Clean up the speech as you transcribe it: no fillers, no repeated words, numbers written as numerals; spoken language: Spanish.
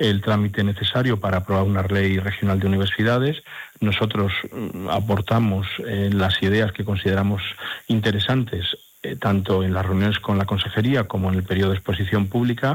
el trámite necesario para aprobar una ley regional de universidades. Nosotros aportamos las ideas que consideramos interesantes, tanto en las reuniones con la consejería como en el periodo de exposición pública,